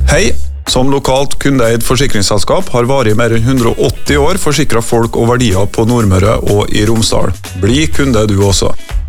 Hei, som lokalt kundeeid forsikringsselskap har varig mer enn 180 år forsikret folk og verdier på Nordmøre og i Romsdal. Bli kunde du også.